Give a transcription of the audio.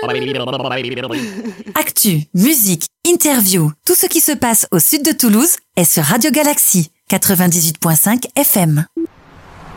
Actu, musique, interview, tout ce qui se passe au sud de Toulouse est sur Radio Galaxy 98.5 FM.